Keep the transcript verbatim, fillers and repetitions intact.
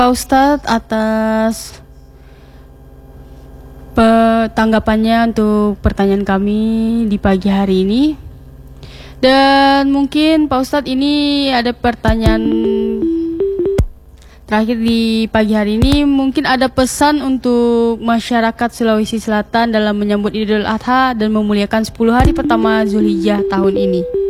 Pak Ustadz atas tanggapannya untuk pertanyaan kami di pagi hari ini. Dan mungkin Pak Ustadz ini ada pertanyaan terakhir di pagi hari ini. Mungkin ada pesan untuk masyarakat Sulawesi Selatan dalam menyambut Idul Adha dan memuliakan sepuluh hari pertama Zulhijjah tahun ini.